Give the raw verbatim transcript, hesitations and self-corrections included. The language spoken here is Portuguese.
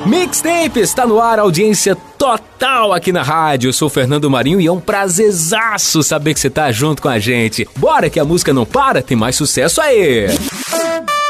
Mixtape está no ar, audiência total aqui na rádio. Eu sou o Fernando Marinho e é um prazerzaço saber que você tá junto com a gente. Bora que a música não para, tem mais sucesso aí!